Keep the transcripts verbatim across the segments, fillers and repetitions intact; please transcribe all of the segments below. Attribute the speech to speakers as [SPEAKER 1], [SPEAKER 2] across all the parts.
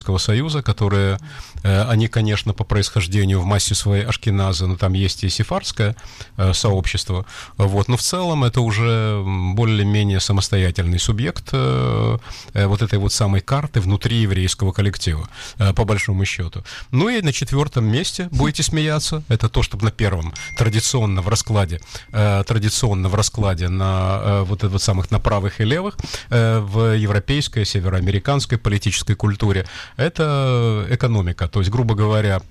[SPEAKER 1] Советского Союза, которые, они, конечно, по происхождению в массе своей ашкеназы, но там есть и сефардское сообщество, вот, но в целом это уже более-менее самостоятельный субъект вот этой вот самой карты внутри еврейского коллектива, по большому счету. Ну и на четвертом месте, будете смеяться, это то, что на первом, традиционно в раскладе, традиционно в раскладе на вот этих вот самых на правых и левых, в европейской, североамериканской политической культуре, это экономика. То есть, грубо говоря,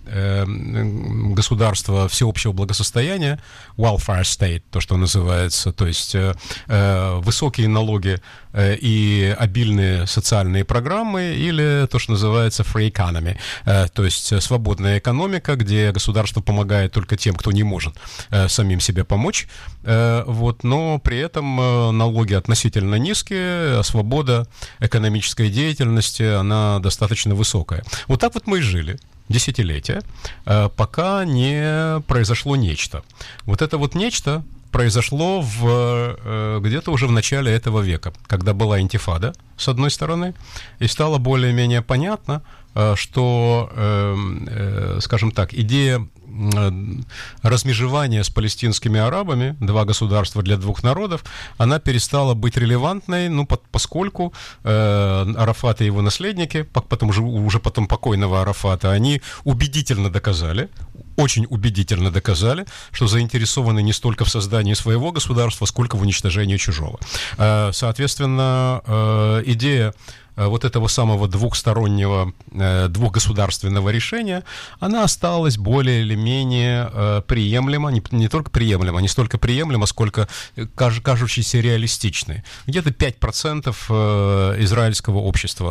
[SPEAKER 1] государство всеобщего благосостояния, welfare state, то, что называется, то есть высокие налоги и обильные социальные программы, или то, что называется free economy, то есть свободная экономика, где государство помогает только тем, кто не может самим себе помочь, вот, но при этом налоги относительно низкие, а свобода экономической деятельности, она достаточно высокая. Вот так вот мы и жили десятилетия, пока не произошло нечто. Вот это вот нечто произошло в, где-то уже в начале этого века, когда была интифада, с одной стороны, и стало более-менее понятно, что, скажем так, идея размежевания с палестинскими арабами, два государства для двух народов, она перестала быть релевантной, ну, по- поскольку э, Арафат и его наследники, потом уже, уже потом покойного Арафата, они убедительно доказали, очень убедительно доказали, что заинтересованы не столько в создании своего государства, сколько в уничтожении чужого. Э, соответственно, э, идея вот этого самого двухстороннего, двухгосударственного решения, она осталась более или менее приемлема, не, не только приемлема, не столько приемлема, сколько каж, кажущейся реалистичной. Где-то пять процентов израильского общества.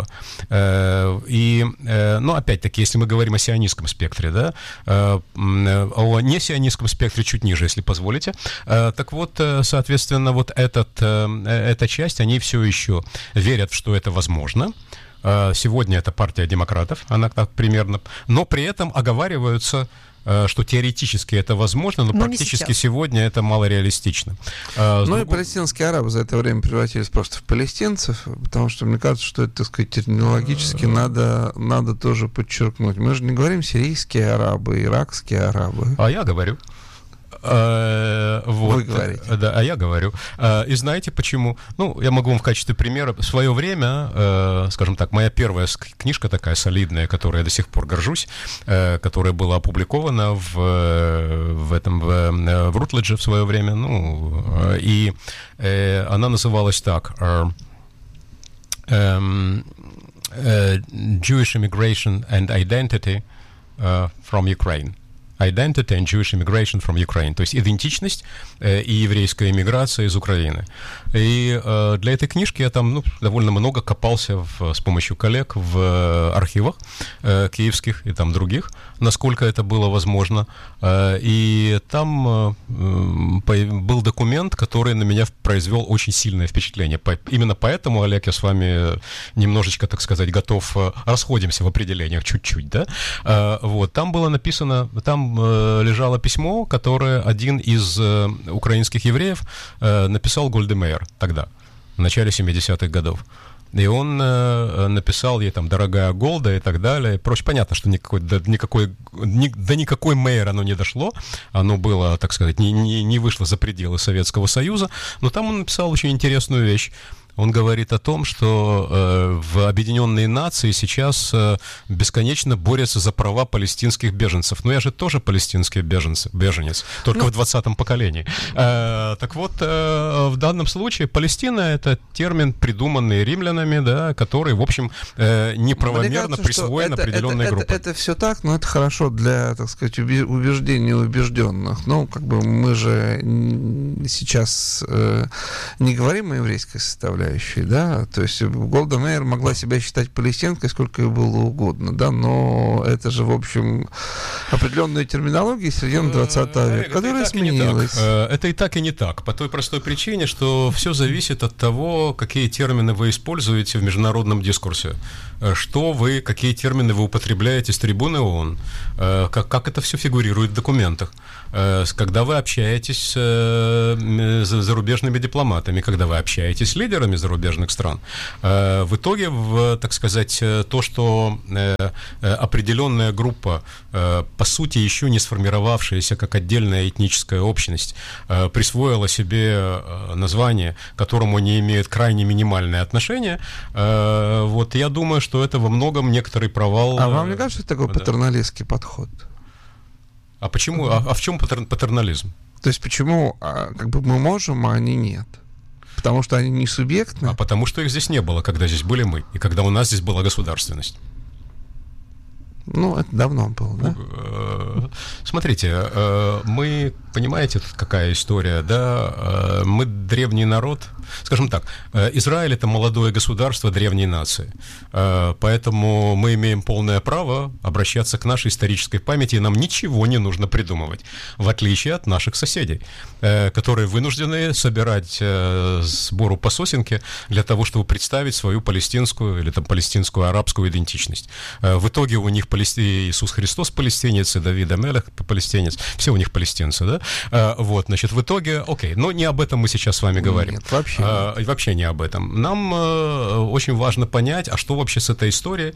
[SPEAKER 1] И, ну, опять-таки, если мы говорим о сионистском спектре, да, о несионистском спектре чуть ниже, если позволите, так вот, соответственно, вот этот, эта часть, они все еще верят, что это возможно. Сегодня это партия демократов, она так примерно, но при этом оговариваются, что теоретически это возможно, но, но практически сегодня это малореалистично.
[SPEAKER 2] Ну другого... и палестинские арабы за это время превратились просто в палестинцев, потому что мне кажется, что это, так сказать, терминологически надо, надо тоже подчеркнуть. Мы же не говорим сирийские арабы, иракские арабы.
[SPEAKER 1] А я говорю. Uh, вот,
[SPEAKER 2] Вы говорите.
[SPEAKER 1] Да, а я говорю. Uh, и знаете почему? Ну, я могу вам в качестве примера. В свое время, uh, скажем так, моя первая книжка такая солидная, которой я до сих пор горжусь, uh, которая была опубликована в, в этом, в, в Рутледже в свое время, ну, uh, и uh, она называлась так, uh, um, uh, Jewish Immigration and Identity uh, from Ukraine. Identity and Jewish Immigration from Ukraine, то есть идентичность э, и еврейская иммиграция из Украины. И э, для этой книжки я там ну, довольно много копался в, с помощью коллег в э, архивах э, киевских и там других, насколько это было возможно. Э, и там э, э, был документ, который на меня произвел очень сильное впечатление. По, именно поэтому, Олег, я с вами немножечко, так сказать, готов, э, расходимся в определениях чуть-чуть, да? Э, вот, там было написано, там лежало письмо, которое один из э, украинских евреев э, написал Гольде Меир тогда, в начале семидесятых годов. И он э, написал ей там «Дорогая Голда» и так далее. И прочее. Понятно, что никакой, до, никакой, ни, до никакой Меир оно не дошло. Оно было, так сказать, не, не, не вышло за пределы Советского Союза. Но там он написал очень интересную вещь. Он говорит о том, что э, в Объединенные Нации сейчас э, бесконечно борются за права палестинских беженцев. Но я же тоже палестинский беженец, беженец только ну... в двадцатом поколении. Э, так вот, э, в данном случае Палестина — это термин, придуманный римлянами, да, который, в общем, э, неправомерно кажется, присвоен это, определенной
[SPEAKER 2] это, группе. Это, это все так, но это хорошо для, так сказать, убеждений убежденных. Ну, как бы мы же сейчас э, не говорим о еврейской составляющей, да, то есть Голда Меир могла себя считать палестинкой сколько ей было угодно, да, но это же, в общем, определенная терминология середины двадцатого века, которая сменилась.
[SPEAKER 1] Это и так, и не так, по той простой причине, что все зависит от того, какие термины вы используете в международном дискурсе, что вы, какие термины вы употребляете с трибуны ООН, как, как это все фигурирует в документах, когда вы общаетесь с зарубежными дипломатами, когда вы общаетесь с лидерами властями зарубежных стран. В итоге, в, так сказать, то, что определенная группа, по сути, еще не сформировавшаяся как отдельная этническая общность, присвоила себе название, к которому они имеют крайне минимальное отношение, вот я думаю, что это во многом некоторый провал.
[SPEAKER 2] А вам не кажется, что такой да. патерналистский подход?
[SPEAKER 1] А почему? А, а в чем патернализм?
[SPEAKER 2] То есть почему как бы мы можем, а они нет? Потому что они не субъектны?
[SPEAKER 1] А потому что их здесь не было, когда здесь были мы, и когда у нас здесь была государственность.
[SPEAKER 2] Ну, это давно было, да?
[SPEAKER 1] Смотрите, мы, понимаете, тут какая история, да? Мы древний народ, скажем так, Израиль — это молодое государство древней нации, поэтому мы имеем полное право обращаться к нашей исторической памяти, и нам ничего не нужно придумывать, в отличие от наших соседей, которые вынуждены собирать сбору по сосенке для того, чтобы представить свою палестинскую или там палестинскую арабскую идентичность. В итоге у них Иисус Христос палестинец, и Давид Амелех палестинец, все у них палестинцы, да? А, вот, значит, в итоге, окей, но не об этом мы сейчас с вами говорим.
[SPEAKER 2] Нет, вообще.
[SPEAKER 1] А, вообще не об этом. Нам а, очень важно понять, а что вообще с этой историей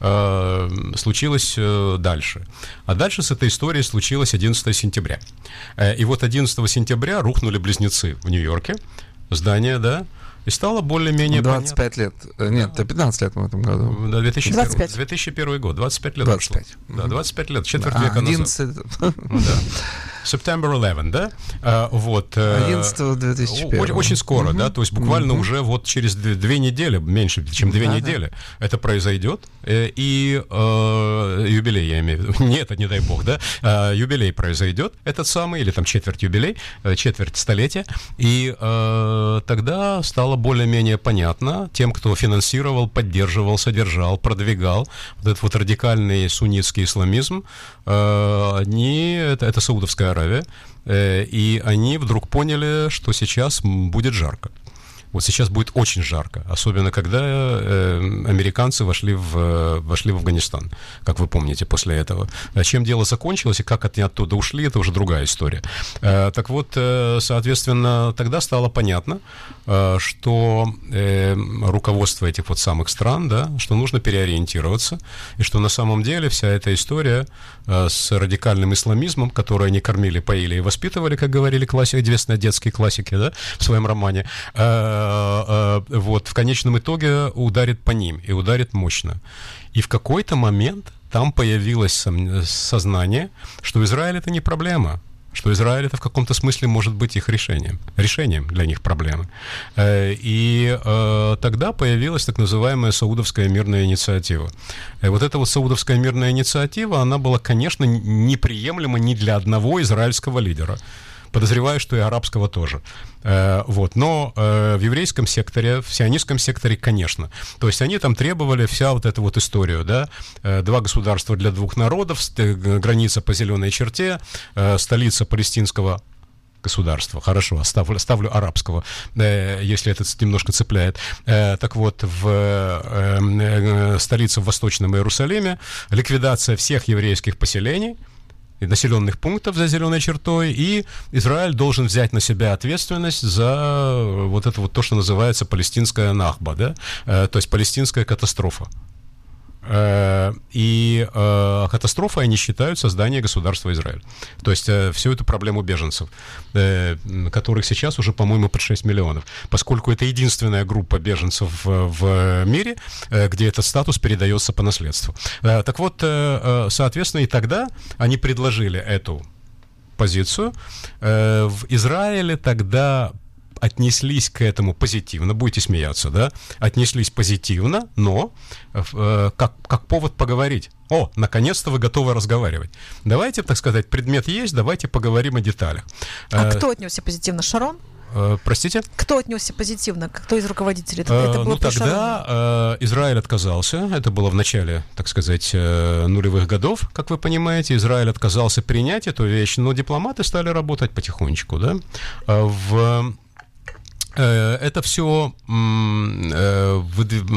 [SPEAKER 1] а, случилось а, дальше. А дальше с этой историей случилось одиннадцатого сентября. А, и вот одиннадцатого сентября рухнули близнецы в Нью-Йорке, здание, да? И стало более-менее
[SPEAKER 2] двадцать пять лет. Нет, пятнадцать лет в этом году.
[SPEAKER 1] Да, две тысячи первый,
[SPEAKER 3] двадцать пять.
[SPEAKER 1] две тысячи первый год, двадцать пять лет
[SPEAKER 2] двадцать пять.
[SPEAKER 1] прошло. Да, двадцать пять лет, четверть
[SPEAKER 2] а,
[SPEAKER 1] века
[SPEAKER 2] одиннадцать...
[SPEAKER 1] назад. Да. Септембер одиннадцатый, да? А, вот.
[SPEAKER 2] одиннадцатого две тысячи первого.
[SPEAKER 1] Очень, очень скоро,
[SPEAKER 2] угу.
[SPEAKER 1] да, то есть буквально угу. уже вот через две, две недели, меньше, чем две да, недели, да. это произойдет, и э, юбилей, я имею в виду, нет, не дай бог, да, э, юбилей произойдет, этот самый, или там четверть юбилей, четверть столетия, и э, тогда стало более-менее понятно тем, кто финансировал, поддерживал, содержал, продвигал вот этот вот радикальный суннитский исламизм, э, они, это, это Саудовская Аравия, э, и они вдруг поняли, что сейчас будет жарко. Вот сейчас будет очень жарко, особенно когда э, американцы вошли в, вошли в Афганистан, как вы помните, после этого. Чем дело закончилось и как они оттуда ушли, это уже другая история. Э, так вот, э, соответственно, тогда стало понятно, э, что э, руководство этих вот самых стран, да, что нужно переориентироваться, и что на самом деле вся эта история э, с радикальным исламизмом, который они кормили, поили и воспитывали, как говорили классики, известные детские классики, да, в своем романе, э, вот, в конечном итоге ударит по ним, и ударит мощно. И в какой-то момент там появилось сознание, что Израиль — это не проблема, что Израиль — это в каком-то смысле может быть их решением, решением для них проблемы. И тогда появилась так называемая Саудовская мирная инициатива. И вот эта вот Саудовская мирная инициатива, она была, конечно, неприемлема ни для одного израильского лидера. Подозреваю, что и арабского тоже. Э, вот. Но э, в еврейском секторе, в сионистском секторе, конечно. То есть они там требовали вся вот эту вот историю, да, э, два государства для двух народов, ст- граница по зеленой черте, э, столица палестинского государства. Хорошо, ставлю, ставлю арабского, э, если это немножко цепляет. Э, так вот, в э, э, столице в Восточном Иерусалиме, ликвидация всех еврейских поселений, населенных пунктов за зеленой чертой, и Израиль должен взять на себя ответственность за вот это вот то, что называется палестинская нахба, да, э, то есть палестинская катастрофа. Э, и э, катастрофой они считают создание государства Израиль. То есть э, всю эту проблему беженцев, э, которых сейчас уже, по-моему, под шесть миллионов, поскольку это единственная группа беженцев в, в мире, э, где этот статус передается по наследству. Э, так вот, э, соответственно, и тогда они предложили эту позицию. Э, в Израиле тогда отнеслись к этому позитивно, будете смеяться, да, отнеслись позитивно, но э, как, как повод поговорить. О, наконец-то вы готовы разговаривать. Давайте, так сказать, предмет есть, давайте поговорим о деталях.
[SPEAKER 3] А
[SPEAKER 1] э,
[SPEAKER 3] кто отнесся позитивно? Шарон?
[SPEAKER 1] Э, простите?
[SPEAKER 3] Кто отнесся позитивно? Кто из руководителей? Это, это
[SPEAKER 1] э,
[SPEAKER 3] было
[SPEAKER 1] ну, тогда э, Израиль отказался. Это было в начале, так сказать, э, нулевых годов, как вы понимаете. Израиль отказался принять эту вещь, но дипломаты стали работать потихонечку, да. Э, в... Это все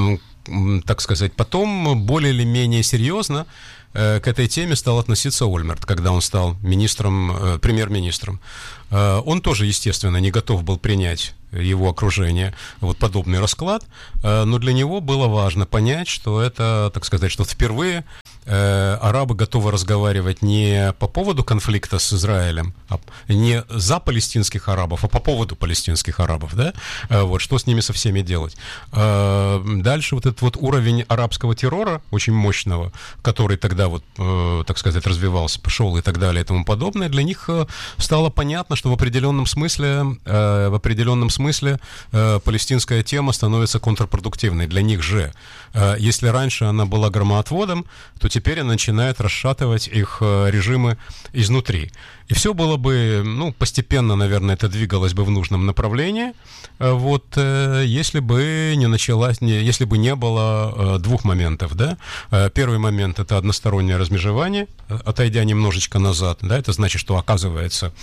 [SPEAKER 1] так сказать, потом более или менее серьезно к этой теме стал относиться Ольмерт, когда он стал министром, премьер-министром. Он тоже, естественно, не готов был принять его окружение вот подобный расклад, но для него было важно понять, что это, так сказать, что впервые арабы готовы разговаривать не по поводу конфликта с Израилем, а не за палестинских арабов, а по поводу палестинских арабов, да, вот, что с ними со всеми делать. Дальше вот этот вот уровень арабского террора, очень мощного, который тогда вот, так сказать, развивался, пошел и так далее и тому подобное, для них стало понятно, что в определенном смысле, в определенном смысле палестинская тема становится контрпродуктивной для них же. Если раньше она была громоотводом, то теперь она начинает расшатывать их режимы изнутри. И все было бы, ну, постепенно, наверное, это двигалось бы в нужном направлении, вот, если бы не началось, если бы не было двух моментов, да. Первый момент — это одностороннее размежевание, отойдя немножечко назад, да, это значит, что, оказывается,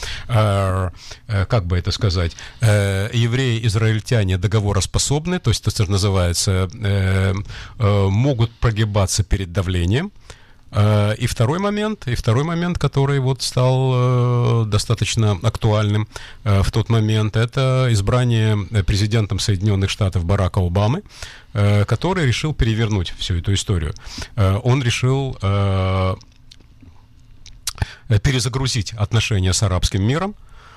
[SPEAKER 1] как бы это сказать, евреи-израильтяне договороспособны, то есть это что называется, могут прогибаться перед давлением. И второй момент, и второй момент, который вот стал э, достаточно актуальным э, в тот момент, это избрание президентом Соединенных Штатов Барака Обамы, э, который решил перевернуть всю эту историю. Э, он решил э, перезагрузить отношения с арабским миром,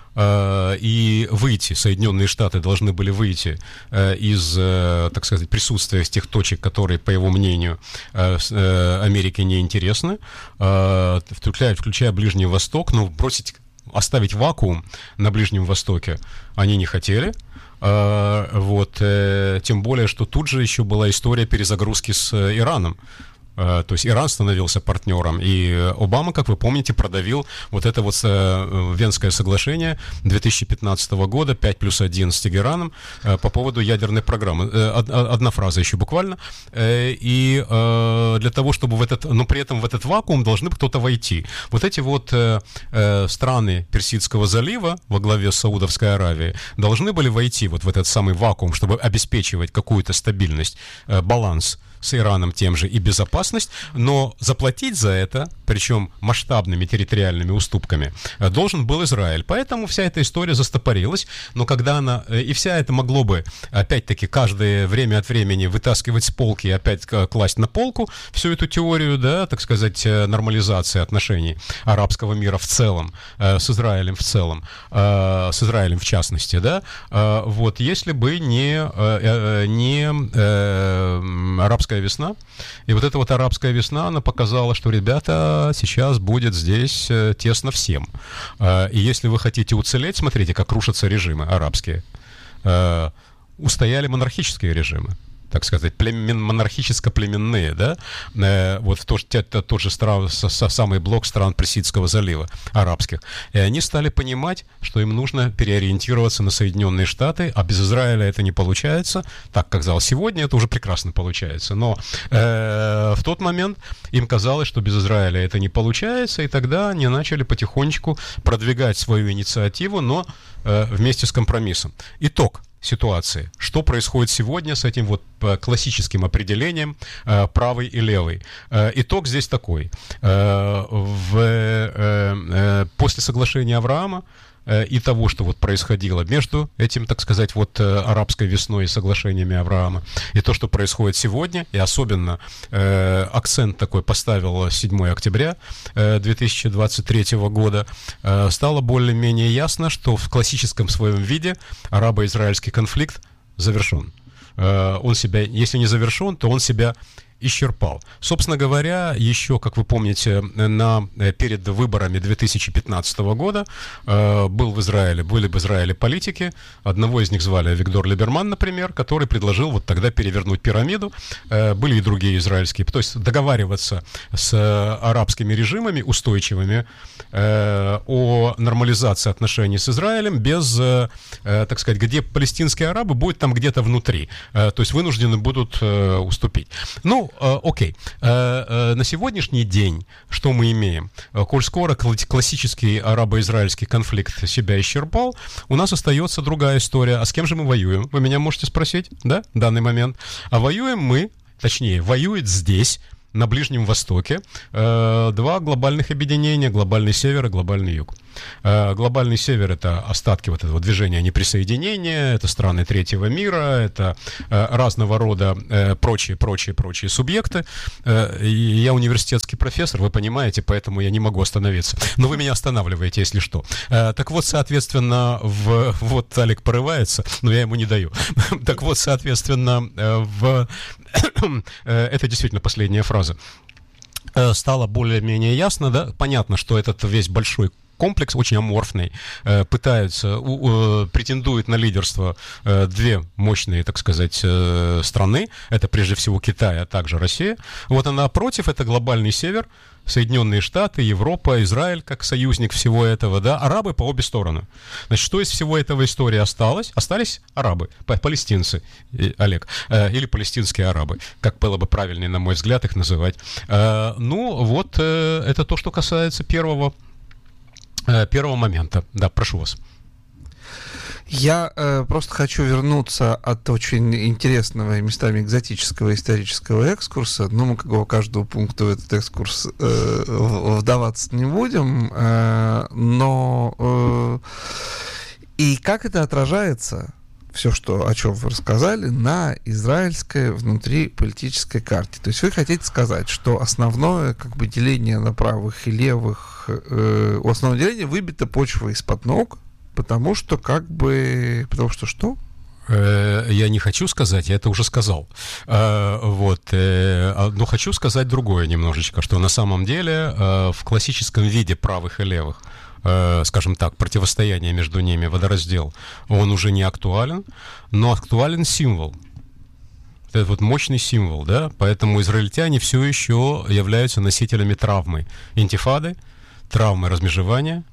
[SPEAKER 1] и выйти, Соединенные Штаты должны были выйти из, так сказать, присутствия тех точек, которые, по его мнению, Америке не интересны, включая, включая Ближний Восток, но бросить, оставить вакуум на Ближнем Востоке они не хотели. Вот, тем более, что тут же еще была история перезагрузки с Ираном. То есть Иран становился партнером, и Обама, как вы помните, продавил вот это вот Венское соглашение две тысячи пятнадцатого года, пять плюс один с Тегераном, по поводу ядерной программы. Одна фраза еще буквально. И для того, чтобы в этот, но при этом в этот вакуум должны кто-то войти. Вот эти вот страны Персидского залива во главе с Саудовской Аравией должны были войти вот в этот самый вакуум, чтобы обеспечивать какую-то стабильность, баланс с Ираном тем же и безопасность, но заплатить за это, причем масштабными территориальными уступками, должен был Израиль. Поэтому вся эта история застопорилась, но когда она, и вся это могло бы, опять-таки, каждое время от времени вытаскивать с полки и опять класть на полку всю эту теорию, да, так сказать, нормализации отношений арабского мира в целом, с Израилем в целом, с Израилем в частности, да, вот, если бы не, не арабская весна. И вот эта вот арабская весна, она показала, что, ребята, сейчас будет здесь тесно всем. И если вы хотите уцелеть, смотрите, как рушатся режимы арабские. Устояли монархические режимы, так сказать, племен, монархическо-племенные, да, э, вот тот, тот, тот же стран, со, со, самый блок стран Персидского залива, арабских, и они стали понимать, что им нужно переориентироваться на Соединенные Штаты, а без Израиля это не получается, так как казалось сегодня, это уже прекрасно получается, но э, в тот момент им казалось, что без Израиля это не получается, и тогда они начали потихонечку продвигать свою инициативу, но э, вместе с компромиссом. Итог ситуации. Что происходит сегодня с этим вот классическим определением э, правый и левый? Э, итог здесь такой. Э, в, э, э, после соглашения Авраама э, и того, что вот происходило между этим, так сказать, вот э, арабской весной и соглашениями Авраама, и то, что происходит сегодня, и особенно э, акцент такой поставил седьмого октября э, две тысячи двадцать третьего года, э, стало более-менее ясно, что в классическом своем виде арабо-израильский конфликт завершен. Э, он себя, если не завершен, то он себя исчерпал. Собственно говоря, еще, как вы помните, на, перед выборами две тысячи пятнадцатого года э, был в Израиле, были в Израиле политики, одного из них звали Виктор Либерман, например, который предложил вот тогда перевернуть пирамиду, э, были и другие израильские, то есть договариваться с э, арабскими режимами устойчивыми э, о нормализации отношений с Израилем без, э, э, так сказать, где палестинские арабы будут там где-то внутри, э, то есть вынуждены будут э, уступить. Ну, окей. Okay. Uh, uh, на сегодняшний день что мы имеем? Uh, коль скоро классический арабо-израильский конфликт себя исчерпал, у нас остается другая история. А с кем же мы воюем? Вы меня можете спросить, да, в данный момент? А воюем мы точнее, воюет здесь, на Ближнем Востоке, э, два глобальных объединения, глобальный север и глобальный юг. Э, глобальный север — это остатки вот этого движения неприсоединения, это страны третьего мира, это э, разного рода э, прочие, прочие, прочие субъекты. Э, и я университетский профессор, вы понимаете, поэтому я не могу остановиться. Но вы меня останавливаете, если что. Э, так вот, соответственно, в, вот Олег порывается, но я ему не даю. Так вот, соответственно, в... это действительно последняя фраза. Стало более-менее ясно, да, понятно, что этот весь большой комплекс, очень аморфный, пытаются, претендуют на лидерство две мощные, так сказать, страны. Это прежде всего Китай, а также Россия. Вот, а напротив, это глобальный север, Соединенные Штаты, Европа, Израиль как союзник всего этого, да, арабы по обе стороны. Значит, что из всего этого истории осталось? Остались арабы, палестинцы, Олег, или палестинские арабы, как было бы правильнее, на мой взгляд, их называть. Ну, вот это то, что касается первого, первого момента. Да, прошу вас.
[SPEAKER 2] Я э, просто хочу вернуться от очень интересного и местами экзотического исторического экскурса. Ну, мы как бы каждого пункта в этот экскурс э, вдаваться не будем, э, но э, и как это отражается, все, что, о чем вы рассказали, на израильской внутриполитической карте. То есть вы хотите сказать, что основное как бы деление на правых и левых, э, у основного деления выбита почва из-под ног, потому что как бы... Потому что что?
[SPEAKER 1] Я не хочу сказать, я это уже сказал. Вот. Но хочу сказать другое немножечко, что на самом деле в классическом виде правых и левых, скажем так, противостояние между ними, водораздел, он уже не актуален, но актуален символ. Это вот мощный символ, да, поэтому израильтяне все еще являются носителями травмы интифады, травмы размежевания.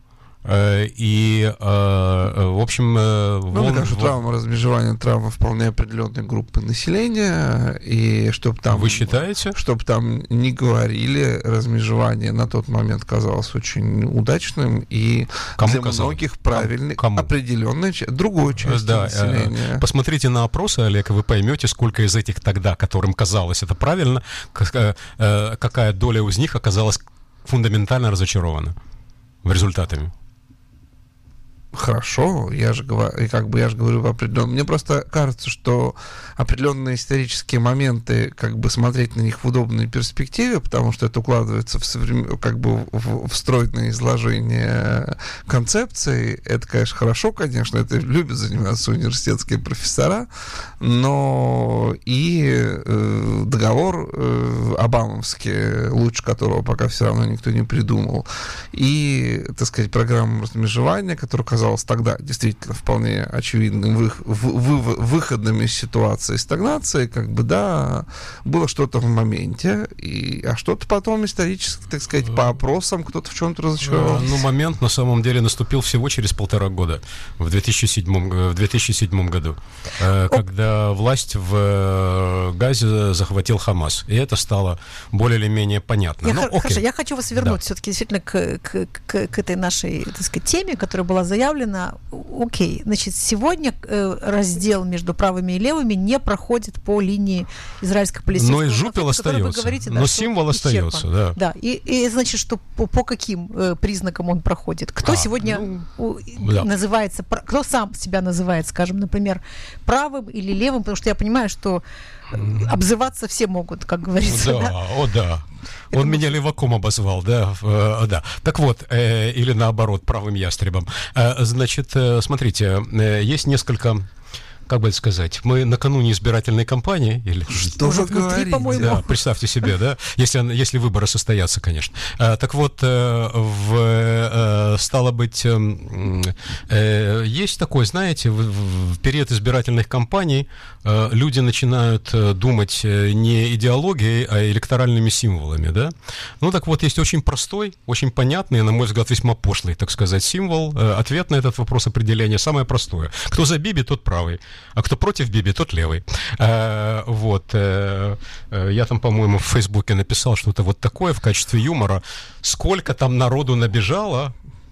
[SPEAKER 1] И, в общем...
[SPEAKER 2] Ну, мне кажется, травма размежевания, травма вполне определенной группы населения, и чтобы там...
[SPEAKER 1] Вы считаете?
[SPEAKER 2] Чтобы там не говорили, размежевание на тот момент казалось очень удачным, и
[SPEAKER 1] Кому
[SPEAKER 2] для
[SPEAKER 1] казалось?
[SPEAKER 2] многих правильной,
[SPEAKER 1] Кому?
[SPEAKER 2] определенной, другой части
[SPEAKER 1] да,
[SPEAKER 2] населения.
[SPEAKER 1] Посмотрите на опросы, Олег, и вы поймете, сколько из этих тогда, которым казалось это правильно, какая доля из них оказалась фундаментально разочарована результатами.
[SPEAKER 2] Хорошо, я же говорю, как бы я же говорю в определенном. Мне просто кажется, что определенные исторические моменты, как бы смотреть на них в удобной перспективе, потому что это укладывается в соврем... как бы в, в стройное изложение концепции. Это, конечно, хорошо, конечно, это любят заниматься университетские профессора, но и э, договор э, обамовский, лучше которого пока все равно никто не придумал, и, так сказать, программа размежевания, которая казалась тогда действительно вполне очевидным вы, вы, вы, выходом из ситуации стагнации, как бы, да, было что-то в моменте, и, а что-то потом исторически, так сказать, по опросам кто-то в чем-то разочаровался.
[SPEAKER 1] Ну, момент на самом деле наступил всего через полтора года, в две тысячи седьмом, в две тысячи седьмом году, э, когда власть в Газе захватил Хамас, и это стало более или менее понятно.
[SPEAKER 3] Я,
[SPEAKER 1] ну,
[SPEAKER 3] х- хорошо,
[SPEAKER 1] окей.
[SPEAKER 3] я хочу вас вернуть
[SPEAKER 1] Да.
[SPEAKER 3] все-таки действительно к, к, к, к этой нашей, так сказать, теме, которая была заявлена. Окей, значит, сегодня э, раздел между правыми и левыми не проходит по линии израильско-палестинского
[SPEAKER 1] Но и жупел остается,
[SPEAKER 3] говорите, да,
[SPEAKER 1] но
[SPEAKER 3] что
[SPEAKER 1] символ
[SPEAKER 3] исчерпан.
[SPEAKER 1] остается, да.
[SPEAKER 3] Да, и, и значит, что по, по каким э, признакам он проходит? Кто
[SPEAKER 1] А,
[SPEAKER 3] сегодня
[SPEAKER 1] ну,
[SPEAKER 3] у,
[SPEAKER 1] да.
[SPEAKER 3] называется, пр- кто сам себя называет, скажем, например, правым или левым, потому что я понимаю, что обзываться все могут, как говорится.
[SPEAKER 1] Да,
[SPEAKER 3] Да?
[SPEAKER 1] о да. Он
[SPEAKER 3] Это
[SPEAKER 1] меня леваком обозвал, да, э, да. Так вот, э, или наоборот, правым ястребом. Э, значит, э, смотрите, э, есть несколько, как бы это сказать, мы накануне избирательной кампании, или
[SPEAKER 2] Что
[SPEAKER 3] Уже
[SPEAKER 2] вы
[SPEAKER 3] внутри,
[SPEAKER 2] говорите?
[SPEAKER 3] по-моему.
[SPEAKER 1] да, представьте себе, да, если, если выборы состоятся, конечно. А, так вот, э, в, э, стало быть, э, э, есть такое, знаете, в, в период избирательных кампаний э, люди начинают э, думать э, не идеологией, а электоральными символами, да. Ну, так вот, есть очень простой, очень понятный, на мой взгляд, весьма пошлый, так сказать, символ. Э, ответ на этот вопрос определения самое простое. Кто за Биби, тот правый. А кто против Биби, тот левый. А, вот. А, я там, по-моему, в Фейсбуке написал что-то вот такое в качестве юмора. Сколько там народу набежало,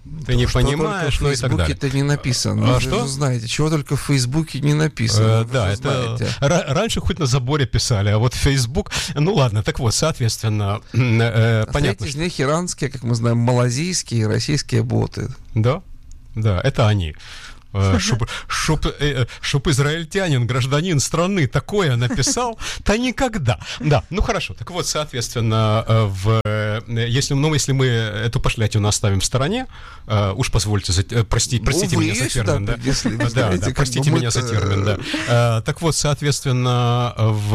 [SPEAKER 1] ты не
[SPEAKER 2] что
[SPEAKER 1] понимаешь, ну и так далее.
[SPEAKER 2] В Фейсбуке это не написано.
[SPEAKER 1] А
[SPEAKER 2] Вы
[SPEAKER 1] что?
[SPEAKER 2] же знаете, чего только в Фейсбуке не написано.
[SPEAKER 1] Э, да, это р- раньше хоть на заборе писали, а вот Facebook, ну ладно, так вот, соответственно, э,
[SPEAKER 2] а
[SPEAKER 1] понятно.
[SPEAKER 2] из них иранские, как мы знаем, малазийские и российские боты.
[SPEAKER 1] Да, да, это они. Чтоб, чтоб, э, чтоб израильтянин, гражданин страны такое написал, то никогда. Да, ну хорошо. Так вот, соответственно, в, если, ну, если мы эту пошлятину оставим в стороне, uh, уж позвольте, за, прости, простите
[SPEAKER 2] ну,
[SPEAKER 1] меня за термин, да?
[SPEAKER 2] Если,
[SPEAKER 1] да,
[SPEAKER 2] знаете,
[SPEAKER 1] да, простите меня за термин, да. Uh, так вот, соответственно, в,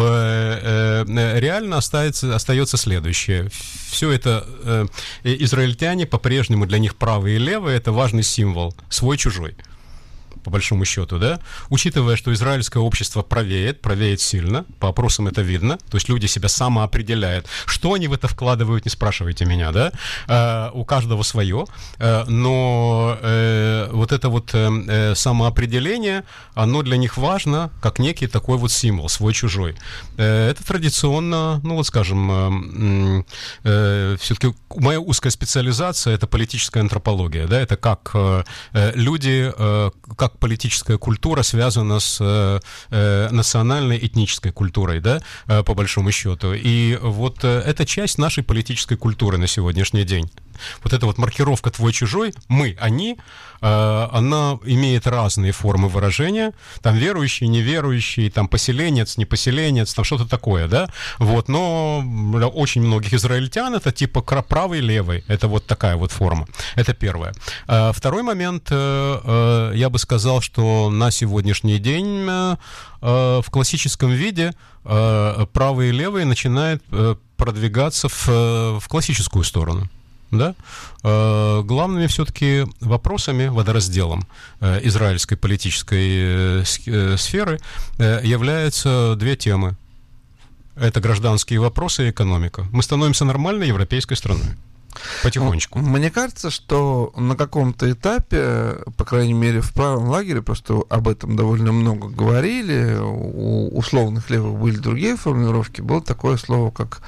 [SPEAKER 1] uh, реально остается, остается следующее. Все это uh, израильтяне, по-прежнему для них правые и левые, это важный символ, свой-чужой. По большому счету, да, учитывая, что израильское общество правеет, правеет сильно, по опросам это видно, то есть люди себя самоопределяют. Что они в это вкладывают, не спрашивайте меня, да, э, у каждого свое, э, но э, вот это вот э, самоопределение, оно для них важно, как некий такой вот символ, свой-чужой. Э, это традиционно, ну вот скажем, э, э, все-таки моя узкая специализация — это политическая антропология, да, это как э, люди, э, как политическая культура связана с э, национальной этнической культурой, да, э, по большому счету. И вот э, это часть нашей политической культуры на сегодняшний день. Вот эта вот маркировка «твой-чужой», мы, они, э, она имеет разные формы выражения, там верующий, неверующий, там поселенец, непоселенец, там что-то такое, да, вот, но для очень многих израильтян это типа правый, левый, это вот такая вот форма, это первое. Э, второй момент, э, э, я бы сказал, что на сегодняшний день э, э, в классическом виде э, правый и левый начинают э, продвигаться в, в классическую сторону. Да? Э, главными все-таки вопросами, водоразделом э, израильской политической э, сферы э, являются две темы. Это гражданские вопросы и экономика. Мы становимся нормальной европейской страной. Потихонечку.
[SPEAKER 2] Мне кажется, что на каком-то этапе, по крайней мере, в правом лагере, просто об этом довольно много говорили, у условных левых были другие формулировки, было такое слово, как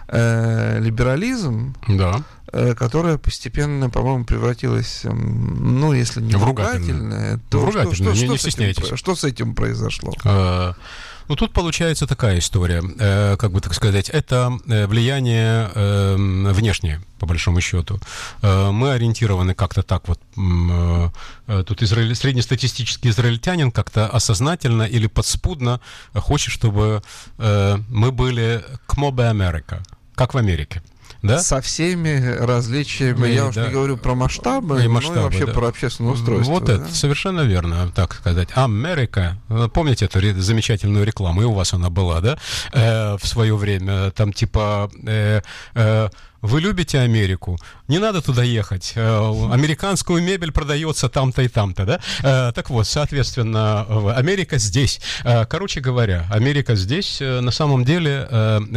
[SPEAKER 2] э, либерализм,
[SPEAKER 1] да,
[SPEAKER 2] э, которое постепенно, по-моему, превратилось, ну, если не в ругательное, то
[SPEAKER 1] в ругательное,
[SPEAKER 2] что, что,
[SPEAKER 1] не,
[SPEAKER 2] что,
[SPEAKER 1] не
[SPEAKER 2] с этим, что с этим произошло?
[SPEAKER 1] А- Ну, тут получается такая история, э, как бы так сказать, это влияние э, внешнее, по большому счету. Э, мы ориентированы как-то так вот, э, тут израиль, среднестатистический израильтянин как-то осознательно или подспудно хочет, чтобы э, мы были «кмобе Америка», как в Америке. Да?
[SPEAKER 2] Со всеми различиями, и, я уж да, не говорю про масштабы, и масштабы, но и вообще да. про общественное устройство.
[SPEAKER 1] Вот
[SPEAKER 2] да?
[SPEAKER 1] это, совершенно верно, так сказать. Америка, помните эту замечательную рекламу, и у вас она была, да, э, в свое время, там типа... Э, э, вы любите Америку? Не надо туда ехать. Американскую мебель продается там-то и там-то, да? Так вот, соответственно, Америка здесь. Короче говоря, Америка здесь на самом деле,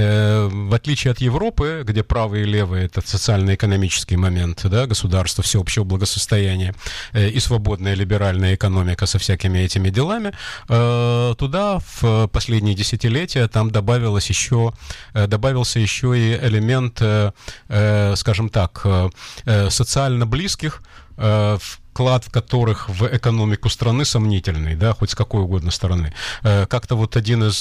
[SPEAKER 1] в отличие от Европы, где правые и левые — это социально-экономический момент, да, государство, всеобщего благосостояния и свободная либеральная экономика со всякими этими делами, туда в последние десятилетия там добавилось еще, добавился еще и элемент, скажем так, социально близких, вклад в которых в экономику страны сомнительный, да, хоть с какой угодно стороны. Как-то вот один из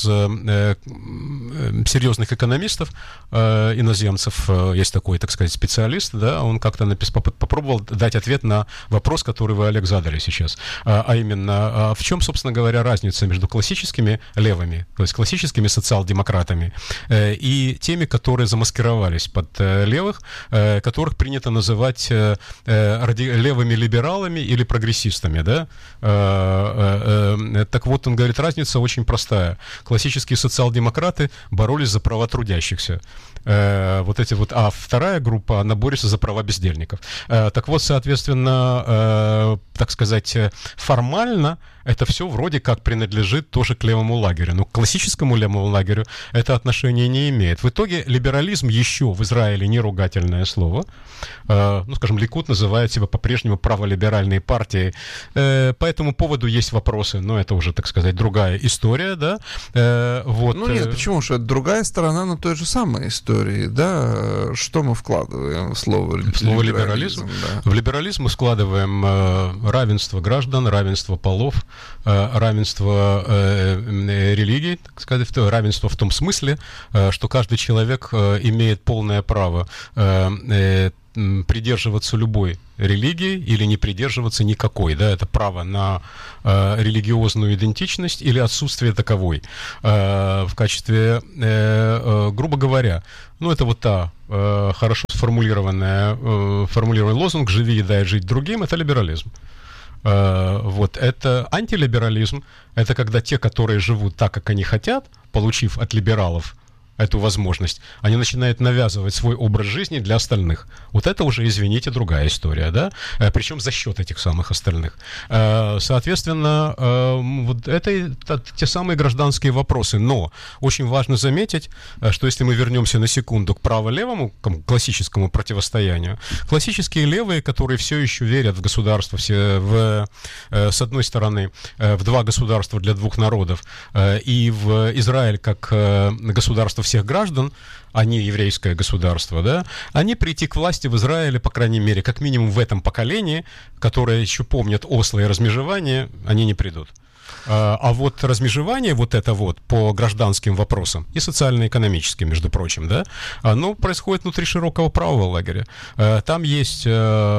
[SPEAKER 1] серьезных экономистов, иноземцев, есть такой, так сказать, специалист, да, он как-то напис, попробовал дать ответ на вопрос, который вы, Олег, задали сейчас, а именно, в чем, собственно говоря, разница между классическими левыми, то есть классическими социал-демократами и теми, которые замаскировались под левых, которых принято называть левыми либералами или прогрессистами, да? Так вот, он говорит, разница очень простая. Классические социал-демократы боролись за права трудящихся. Вот эти вот, а вторая группа, она борется за права бездельников. Так вот, соответственно, так сказать, формально это все вроде как принадлежит тоже к левому лагерю. Но к классическому левому лагерю это отношение не имеет. В итоге либерализм еще в Израиле не ругательное слово. Ну, скажем, Ликуд называет себя по-прежнему праволиберальной партией. По этому поводу есть вопросы, но это уже, так сказать, другая история, да? Вот.
[SPEAKER 2] Ну нет, почему же? Это другая сторона, но той же самой истории. истории, да, что мы вкладываем в слово,
[SPEAKER 1] слово
[SPEAKER 2] либерализм?
[SPEAKER 1] либерализм?
[SPEAKER 2] Да.
[SPEAKER 1] В либерализм мы складываем э, равенство граждан, равенство полов, э, равенство э, религий, так сказать, равенство в том смысле, э, что каждый человек э, имеет полное право э, э, придерживаться любой религии или не придерживаться никакой, да, это право на э, религиозную идентичность или отсутствие таковой. Э, в качестве, э, э, грубо говоря, ну, это вот та э, хорошо сформулированная, э, формулированный лозунг «Живи и дай жить другим» — это либерализм. Э, вот, это антилиберализм, это когда те, которые живут так, как они хотят, получив от либералов эту возможность, они начинают навязывать свой образ жизни для остальных. Вот это уже, извините, другая история, да? Причем за счет этих самых остальных. Соответственно, вот это те самые гражданские вопросы. Но очень важно заметить, что если мы вернемся на секунду к право-левому, к классическому противостоянию, классические левые, которые все еще верят в государство, все в, с одной стороны, в два государства для двух народов, и в Израиль как государство всех граждан, а не еврейское государство, да, они прийти к власти в Израиле, по крайней мере, как минимум в этом поколении, которое еще помнит Осло и размежевание, они не придут. А, а вот размежевание, вот это вот, по гражданским вопросам и социально-экономическим, между прочим, да, оно происходит внутри широкого правого лагеря. Там есть,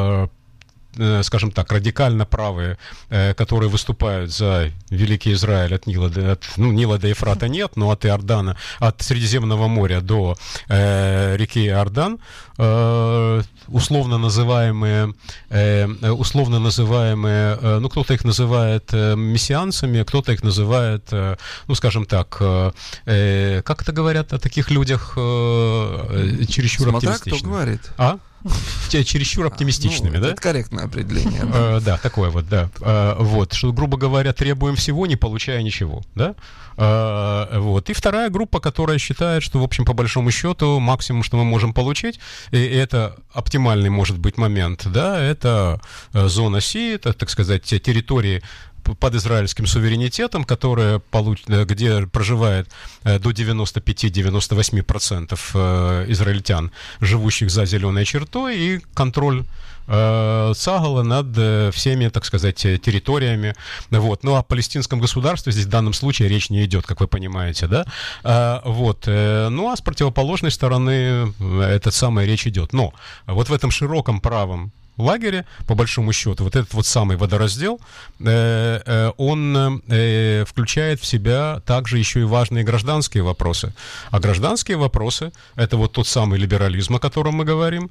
[SPEAKER 1] скажем так, радикально правые, э, которые выступают за Великий Израиль от Нила до, от, ну, Нила до Ефрата нет, но от Иордана, от Средиземного моря до э, реки Иордан, э, условно называемые, э, условно называемые, э, ну, кто-то их называет э, мессианцами, кто-то их называет, э, ну, скажем так, э, как это говорят о таких людях, э, чересчур
[SPEAKER 2] Смотря
[SPEAKER 1] оптимистичными.
[SPEAKER 2] Кто говорит?
[SPEAKER 1] А? Чересчур оптимистичными,
[SPEAKER 2] а, ну,
[SPEAKER 1] да?
[SPEAKER 2] Это корректное определение.
[SPEAKER 1] Да, да, такое вот, да. Вот, что, грубо говоря, требуем всего, не получая ничего, да? Вот. И вторая группа, которая считает, что, в общем, по большому счету, максимум, что мы можем получить, и это оптимальный, может быть, момент, да, это зона Си, это, так сказать, территории под израильским суверенитетом, которая получ... где проживает до девяносто пять - девяносто восемь процентов израильтян, живущих за зеленой чертой, и контроль Цагала над всеми, так сказать, территориями. Вот. Ну, о палестинском государстве здесь в данном случае речь не идет, как вы понимаете, да? Вот. Ну, а с противоположной стороны эта самая речь идет. Но вот в этом широком правом лагере, по большому счету, вот этот вот самый водораздел, э, э, он э, включает в себя также еще и важные гражданские вопросы. А гражданские вопросы — это вот тот самый либерализм, о котором мы говорим,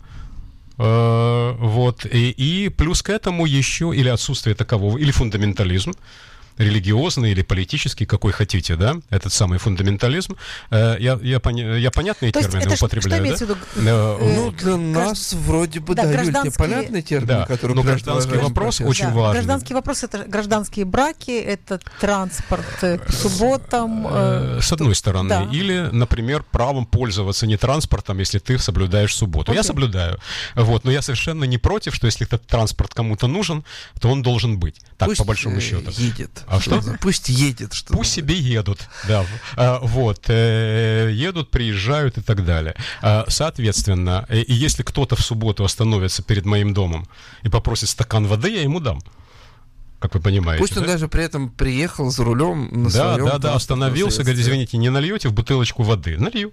[SPEAKER 1] э, вот, и, и плюс к этому еще или отсутствие такового, или фундаментализм, религиозный или политический, какой хотите, да, этот самый фундаментализм. Я, я, поня- я понятные
[SPEAKER 3] То
[SPEAKER 1] термины употребляю,
[SPEAKER 3] что, что
[SPEAKER 1] да?
[SPEAKER 2] Ну, для нас вроде бы, да, да, Юль, тебе понятный термин,
[SPEAKER 1] да,
[SPEAKER 2] который...
[SPEAKER 1] но гражданский вопрос
[SPEAKER 2] процесс.
[SPEAKER 1] очень
[SPEAKER 3] да,
[SPEAKER 1] важный.
[SPEAKER 3] Гражданский вопрос — это гражданские браки, это транспорт по субботам.
[SPEAKER 1] Э, С одной стороны.
[SPEAKER 3] Да.
[SPEAKER 1] Или, например, правом пользоваться не транспортом, если ты соблюдаешь субботу. Okay. Я соблюдаю. Вот, но я совершенно не против, что если этот транспорт кому-то нужен, то он должен быть. Так,
[SPEAKER 2] Пусть
[SPEAKER 1] по большому счету.
[SPEAKER 2] едет.
[SPEAKER 1] А что?
[SPEAKER 2] Пусть едет. Что
[SPEAKER 1] Пусть себе едут, да, а, вот, э, едут, приезжают и так далее. А, соответственно, и, и если кто-то в субботу остановится перед моим домом и попросит стакан воды, я ему дам. Как вы понимаете.
[SPEAKER 2] Пусть он
[SPEAKER 1] да?
[SPEAKER 2] даже при этом приехал за рулем на
[SPEAKER 1] да,
[SPEAKER 2] своем...
[SPEAKER 1] Да, да, остановился, говорит, извините, не нальете в бутылочку воды? Налью.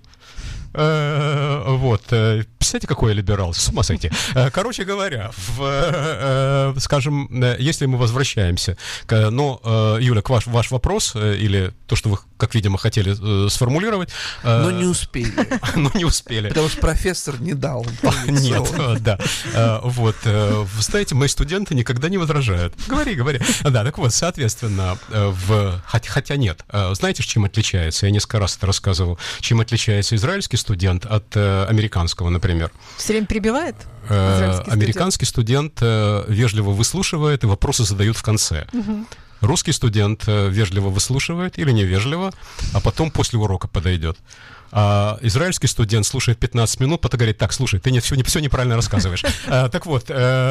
[SPEAKER 1] Вот, представляете, какой я либерал, с ума сойти. Короче говоря, в, скажем, если мы возвращаемся, к, но, Юля, к ваш, ваш вопрос, или то, что вы, как видимо, хотели сформулировать...
[SPEAKER 2] Но не успели.
[SPEAKER 1] Но не успели.
[SPEAKER 2] Потому что профессор не дал.
[SPEAKER 1] Нет, да. Вот, вы знаете, мои студенты никогда не возражают. Говори, говори. Да, так вот, соответственно, в... хотя нет. Знаете, чем отличается? Я несколько раз это рассказывал. Чем отличается израильский студент от э, американского, например.
[SPEAKER 3] Все время перебивает?
[SPEAKER 1] Э, американский студент э, вежливо выслушивает и вопросы задают в конце. Угу. Русский студент э, вежливо выслушивает или невежливо, а потом после урока подойдет. А израильский студент слушает пятнадцать минут, потом говорит: так, слушай, ты не, все, не, все неправильно рассказываешь. Так вот,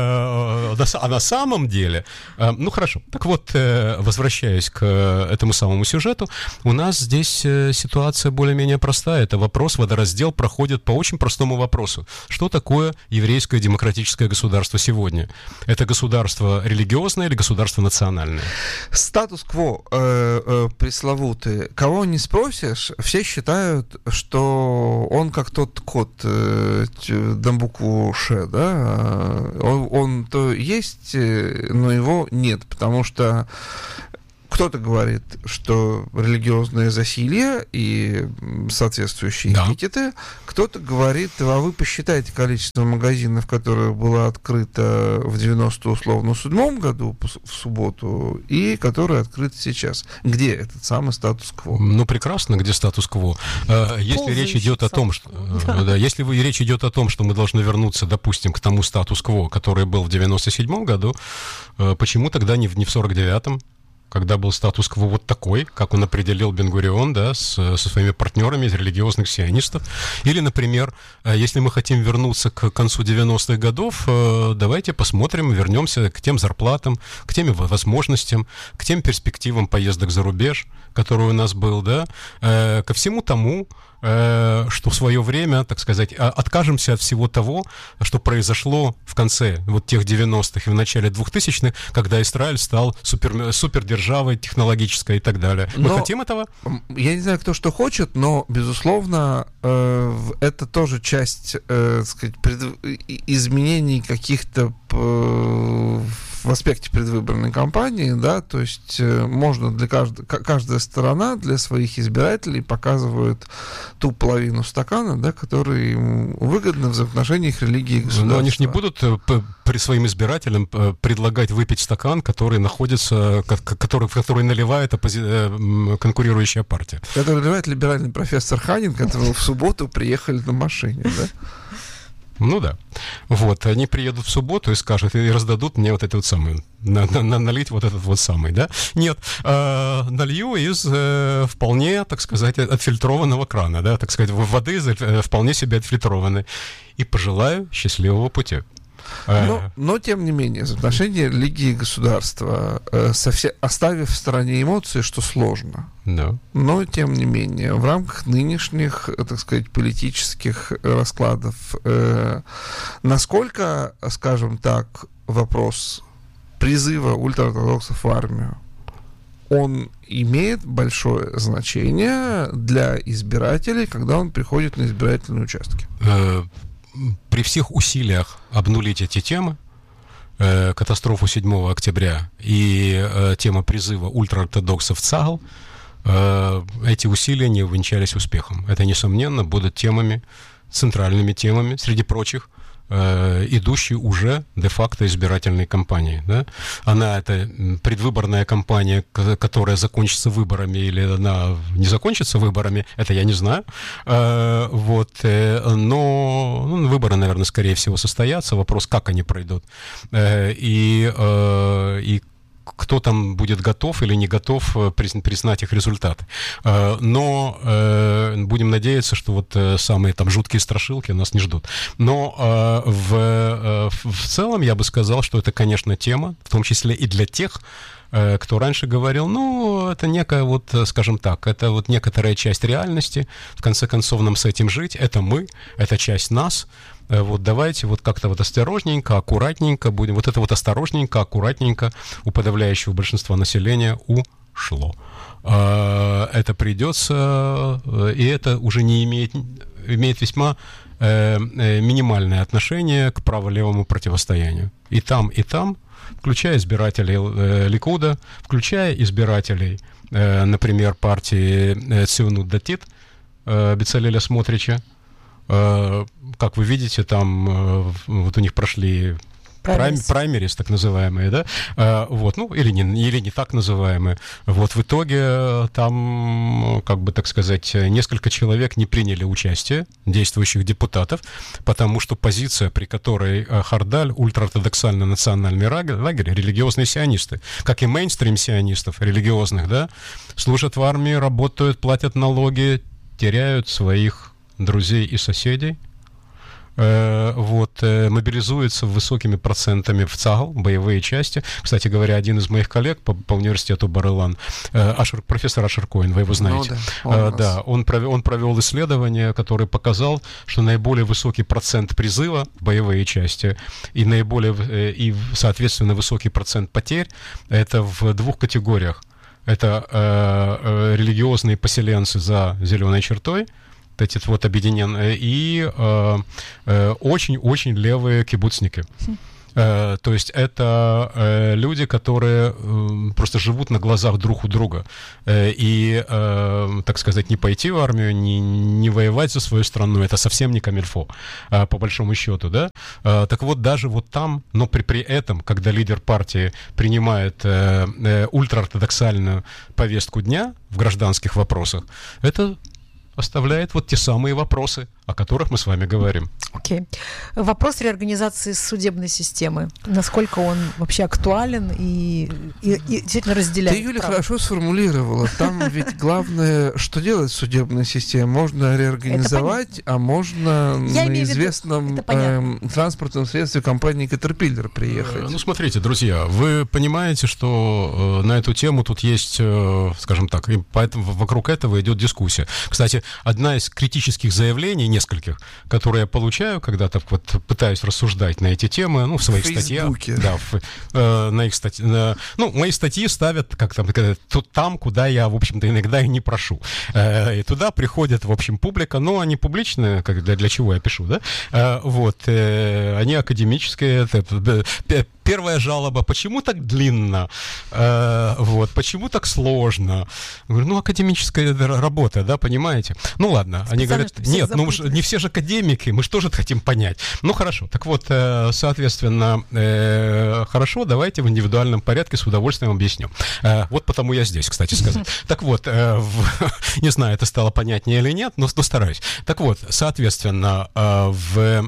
[SPEAKER 1] а на самом деле, ну хорошо, так вот, возвращаясь к этому самому сюжету, у нас здесь ситуация более-менее простая. Это вопрос, водораздел проходит по очень простому вопросу. Что такое еврейское демократическое государство сегодня? Это государство религиозное или государство национальное?
[SPEAKER 2] Статус-кво э, э, пресловутый. Кого не спросишь, все считают, что он как тот кот э, на букву Ш, да? Он, он то есть, но его нет, потому что кто-то говорит, что религиозное засилье и соответствующие да. эпитеты. Кто-то говорит: а вы посчитайте количество магазинов, которые было открыто в девяносто условно седьмом году в субботу, и которые открыты сейчас. Где этот самый статус-кво?
[SPEAKER 1] Ну, прекрасно, где статус-кво. Если Ползающий речь идет о том, что, да. Да, если речь идет о том, что мы должны вернуться, допустим, к тому статус-кво, который был в девяносто седьмом году, почему тогда не в, не в сорок девятом? Когда был статус-кво вот такой, как он определил Бен-Гурион, да, с, со своими партнерами из религиозных сионистов. Или, например, если мы хотим вернуться к концу девяностых годов, давайте посмотрим, вернемся к тем зарплатам, к тем возможностям, к тем перспективам поездок за рубеж, который у нас был, да, ко всему тому, что в свое время, так сказать, откажемся от всего того, что произошло в конце вот тех девяностых и в начале двухтысячных, когда Израиль стал супер, супердержавой технологической и так далее. Мы но хотим этого?
[SPEAKER 2] Я не знаю, кто что хочет, но, безусловно, э, это тоже часть, э, так сказать, пред... изменений каких-то э, в аспекте предвыборной кампании, да, то есть э, можно для каждой, каждая сторона для своих избирателей показывает ту половину стакана, да, которая им выгодна в взаимоотношениях религии и государства.
[SPEAKER 1] Но они же не будут при своим избирателям предлагать выпить стакан, который находится, который, в который наливает оппози... конкурирующая партия.
[SPEAKER 2] Который наливает либеральный профессор Ханин, которого в субботу приехали на машине, да?
[SPEAKER 1] Ну да. Вот, они приедут в субботу и скажут, и раздадут мне вот этот вот самый, на, на, налить вот этот вот самый, да? Нет, э, налью из э, вполне, так сказать, отфильтрованного крана, да, так сказать, воды э, вполне себе отфильтрованной. И пожелаю счастливого пути.
[SPEAKER 2] Но, но, тем не менее, отношения религии и государства, э, совсем, оставив в стороне эмоции, что сложно,
[SPEAKER 1] да.
[SPEAKER 2] Но, тем не менее, в рамках нынешних, так сказать, политических раскладов, э, насколько, скажем так, вопрос призыва ультраортодоксов в армию, он имеет большое значение для избирателей, когда он приходит на избирательные участки?
[SPEAKER 1] При всех усилиях обнулить эти темы, э, катастрофу седьмого октября и э, тема призыва ультраортодоксов в ЦАГЛ, э, эти усилия не увенчались успехом. Это, несомненно, будут темами, центральными темами, среди прочих, э, идущей уже де-факто избирательной кампании. Да? Она, это предвыборная кампания, которая закончится выборами, или она не закончится выборами, это я не знаю. Э, вот, э, но ну, выборы, наверное, скорее всего состоятся. Вопрос, как они пройдут. Э, и, э, и кто там будет готов или не готов признать их результаты. Но будем надеяться, что вот самые там жуткие страшилки нас не ждут. Но в, в целом я бы сказал, что это, конечно, тема, в том числе и для тех, кто раньше говорил, ну, это некая вот, скажем так, это вот некоторая часть реальности, в конце концов нам с этим жить, это мы, это часть нас, вот давайте вот как-то вот осторожненько, аккуратненько будем, вот это вот осторожненько, аккуратненько у подавляющего большинства населения ушло. Это придется, и это уже не имеет, имеет весьма минимальное отношение к право-левому противостоянию. И там, и там, включая избирателей э, Ликуда, включая избирателей, э, например, партии э, Циунут Датит, э, Бецалеля Смотрича. Э, как вы видите, там э, вот у них прошли праймерис, праймерис так называемые, да, э, вот, ну, или не, или не так называемые. Вот в итоге там, как бы так сказать, несколько человек не приняли участие, действующих депутатов, потому что позиция, при которой Хардаль, ультраортодоксальный национальный лагерь, религиозные сионисты, как и мейнстрим сионистов религиозных, да, служат в армии, работают, платят налоги, теряют своих друзей и соседей, э, вот, э, мобилизуются высокими процентами в ЦАГЛ, боевые части. Кстати говоря, один из моих коллег по, по университету Бар-Илан, э, Ашер, профессор Ашер Коэн, вы его знаете.
[SPEAKER 2] Ну, да, он,
[SPEAKER 1] э, да, он, провел, он провел исследование, которое показал, что наиболее высокий процент призыва в боевые части и наиболее, э, и, соответственно, высокий процент потерь это в двух категориях. Это э, э, религиозные поселенцы за зеленой чертой, эти вот объединенные, и э, э, очень-очень левые кибуцники. Э, то есть это э, люди, которые э, просто живут на глазах друг у друга. Э, и, э, так сказать, не пойти в армию, не, не воевать за свою страну, это совсем не камильфо, э, по большому счету, да. Э, так вот, даже вот там, но при, при этом, когда лидер партии принимает э, э, ультраортодоксальную повестку дня в гражданских вопросах, это оставляет вот те самые вопросы, о которых мы с вами говорим.
[SPEAKER 3] Окей. Okay. Вопрос реорганизации судебной системы. Насколько он вообще актуален и, и, и действительно разделяет?
[SPEAKER 2] Ты, Юля, право. Хорошо сформулировала. Там ведь главное, что делать с судебной системой. Можно реорганизовать, а можно на известном э, транспортном средстве компании Caterpillar приехать.
[SPEAKER 1] Ну, смотрите, друзья, вы понимаете, что э, на эту тему тут есть, э, скажем так, и поэтому вокруг этого идет дискуссия. Кстати, одна из критических заявлений, нескольких, которые я получаю, когда так вот пытаюсь рассуждать на эти темы, ну, в своих в статьях. Да, в, э, на их статьи. Э, ну, мои статьи ставят, как там, тут, там, куда я, в общем-то, иногда и не прошу. Э, и туда приходит, в общем, публика, но они публичные, как для, для чего я пишу, да? Э, вот, э, они академические. Это, э, первая жалоба, почему так длинно? Э, вот, почему так сложно? Я говорю, ну, академическая работа, да, понимаете? Ну, ладно. Они говорят, нет, ну, мы ж, не все же академики, мы же тоже хотим понять. Ну, хорошо. Так вот, соответственно, хорошо, давайте в индивидуальном порядке с удовольствием объясню. Вот потому я здесь, кстати сказать. Так вот, не знаю, это стало понятнее или нет, но стараюсь. Так вот, соответственно, в,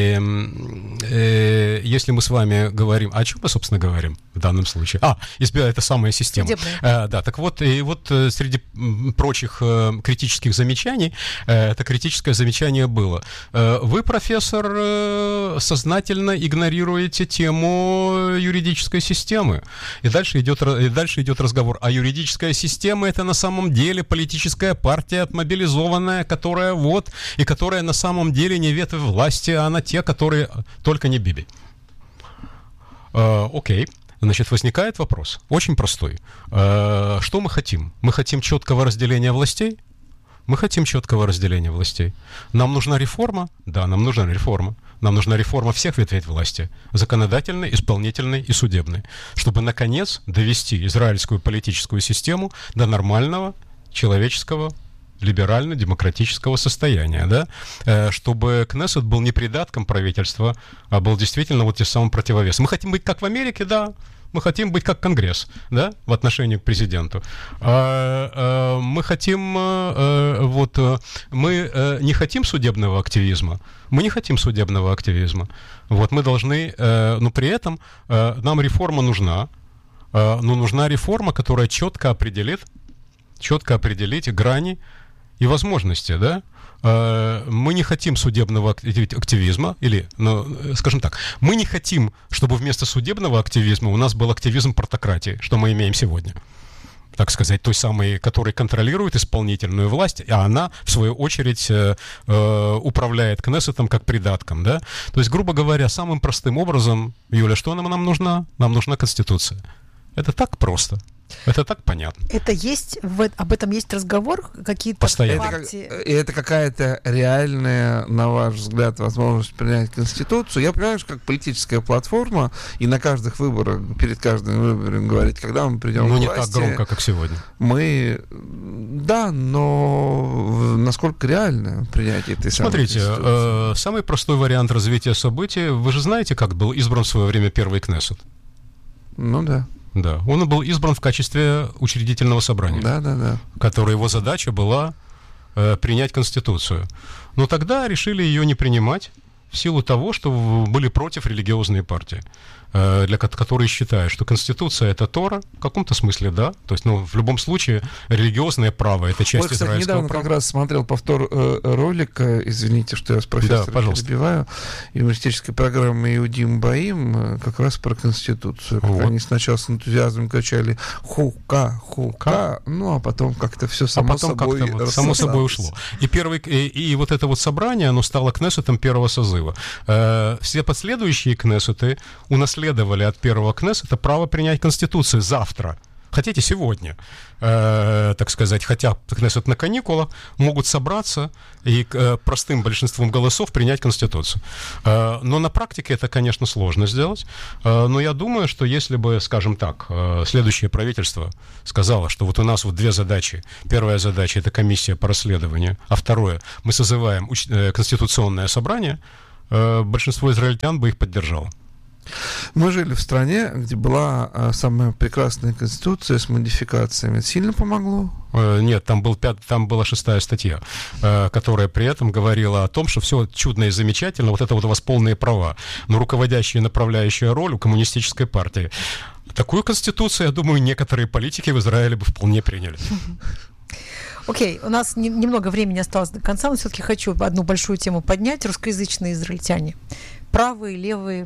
[SPEAKER 1] если мы с вами говорим, о чем мы, собственно, говорим в данном случае? А, это самая система. Да, так вот, и вот среди прочих критических замечаний, это критическое замечание было. Вы, профессор, сознательно игнорируете тему юридической системы. И дальше идет, и дальше идет разговор. А юридическая система — это на самом деле политическая партия отмобилизованная, которая вот, и которая на самом деле не ветвь власти, а на те, которые только не Биби. Окей. Значит, возникает вопрос, очень простой. Что мы хотим? Мы хотим четкого разделения властей? Мы хотим четкого разделения властей. Нам нужна реформа? Да, нам нужна реформа. Нам нужна реформа всех ветвей власти. Законодательной, исполнительной и судебной. Чтобы, наконец, довести израильскую политическую систему до нормального, человеческого, либерально-демократического состояния, да, чтобы Кнессет был не придатком правительства, а был действительно вот тем самым противовесом. Мы хотим быть как в Америке, да, мы хотим быть как Конгресс, да, в отношении к президенту. А, а, мы хотим, а, вот, мы а, не хотим судебного активизма, мы не хотим судебного активизма. Вот, мы должны, а, но при этом а, нам реформа нужна, а, но нужна реформа, которая четко определит, четко определит грани и возможности, да. Мы не хотим судебного активизма, или, ну, скажем так, мы не хотим, чтобы вместо судебного активизма у нас был активизм партократии, что мы имеем сегодня. Так сказать, той самой, который контролирует исполнительную власть, а она, в свою очередь, э, э, управляет Кнессетом как придатком, да. То есть, грубо говоря, самым простым образом, Юля, что нам, нам нужна? Нам нужна Конституция. Это так просто. Это так понятно.
[SPEAKER 3] Это есть, в, об этом есть разговор? Какие-то
[SPEAKER 1] постоянно.
[SPEAKER 3] партии?
[SPEAKER 2] Это, как, это какая-то реальная, на ваш взгляд, возможность принять Конституцию? Я понимаю, что как политическая платформа, и на каждых выборах, перед каждым выбором говорить, когда мы придем
[SPEAKER 1] ну,
[SPEAKER 2] к
[SPEAKER 1] не
[SPEAKER 2] власти...
[SPEAKER 1] так громко, как сегодня.
[SPEAKER 2] Мы... Да, но насколько реально принятие этой самой
[SPEAKER 1] Смотрите,
[SPEAKER 2] Конституции?
[SPEAKER 1] э, самый простой вариант развития событий, вы же знаете, как был избран в свое время первый Кнессет?
[SPEAKER 2] Ну да.
[SPEAKER 1] Да, он был избран в качестве учредительного собрания,
[SPEAKER 2] да, да, да.
[SPEAKER 1] которой его задача была э, принять Конституцию. Но тогда решили ее не принимать в силу того, что были против религиозные партии, для которые считают, что Конституция — это Тора, в каком-то смысле, да. То есть, ну, в любом случае, религиозное право — это часть
[SPEAKER 2] вот, кстати,
[SPEAKER 1] израильского
[SPEAKER 2] недавно
[SPEAKER 1] права.
[SPEAKER 2] как раз смотрел повтор э, ролика, извините, что я с профессором
[SPEAKER 1] да,
[SPEAKER 2] перебиваю, юмористической программы «Иудим Баим», как раз про Конституцию. Как вот. Они сначала с энтузиазмом качали «хука, хука», ну, а потом как-то все само
[SPEAKER 1] а потом
[SPEAKER 2] собой
[SPEAKER 1] как-то вот, само собой ушло. И, первый, и, и вот это вот собрание, оно стало Кнессетом первого созыва. Э, все последующие Кнессеты унаследовали от первого Кнессета право принять Конституцию завтра. Хотите сегодня, э, так сказать, хотя Кнессет на каникулах, могут собраться и э, простым большинством голосов принять Конституцию. Э, но на практике это, конечно, сложно сделать. Э, но я думаю, что если бы, скажем так, э, следующее правительство сказало, что вот у нас вот две задачи. Первая задача — это комиссия по расследованию, а второе — мы созываем уч- э, конституционное собрание, э, большинство израильтян бы их поддержало.
[SPEAKER 2] Мы жили в стране, где была а, самая прекрасная конституция с модификациями. Это сильно помогло?
[SPEAKER 1] Э, нет, там, был пят... там была шестая статья, э, которая при этом говорила о том, что все чудно и замечательно, вот это вот у вас полные права, но руководящая и направляющая роль у коммунистической партии. Такую конституцию, я думаю, некоторые политики в Израиле бы вполне приняли.
[SPEAKER 3] Окей, okay, у нас не, немного времени осталось до конца, но все-таки хочу одну большую тему поднять. Русскоязычные израильтяне. Правые, левые.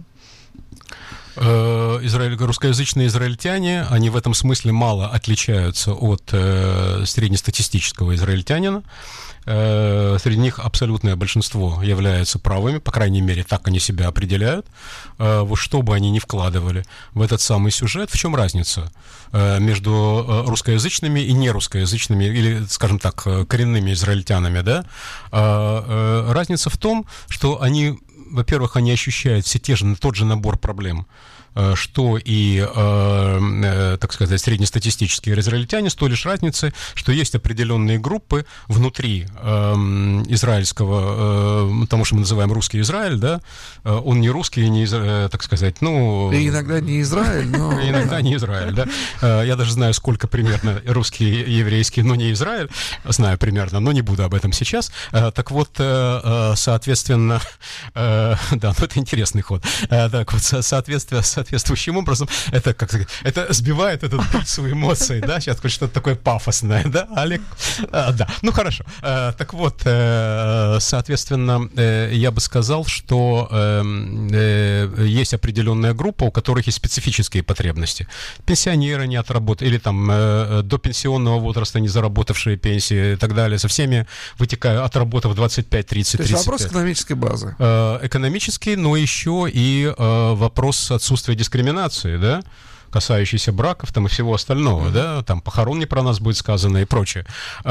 [SPEAKER 1] Израиль, русскоязычные израильтяне, они в этом смысле мало отличаются от э, среднестатистического израильтянина. Э, среди них абсолютное большинство являются правыми, по крайней мере, так они себя определяют. Э, вот что бы они ни вкладывали в этот самый сюжет, в чем разница э, между русскоязычными и нерусскоязычными, или, скажем так, коренными израильтянами, да? Э, э, разница в том, что они... Во-первых, они ощущают все те же, тот же набор проблем, что и, э, так сказать, среднестатистические израильтяне, с той лишь разницей, что есть определенные группы внутри э, израильского, э, тому, что мы называем русский Израиль, да, он не русский, не, э, так сказать, ну...
[SPEAKER 2] И иногда не Израиль, но...
[SPEAKER 1] Иногда не Израиль, да. Я даже знаю, сколько примерно русский, еврейский, но не Израиль, знаю примерно, но не буду об этом сейчас. Так вот, соответственно, да, ну это интересный ход. Так вот, соответственно, соответствующим образом, это, как сказать, это сбивает этот пульсу эмоций, да, сейчас хоть что-то такое пафосное, да, Олег? А, да, ну хорошо. А, так вот, э, соответственно, э, я бы сказал, что э, э, есть определенная группа, у которых есть специфические потребности. Пенсионеры не отработали, или там э, до пенсионного возраста не заработавшие пенсии и так далее, со всеми вытекая, отработав двадцать пять, тридцать, тридцать пять.
[SPEAKER 2] То есть вопрос экономической базы.
[SPEAKER 1] Э, экономический, но еще и э, вопрос отсутствия дискриминации, да, касающийся браков там и всего остального, mm-hmm. да, там похорон не про нас будет сказано и прочее.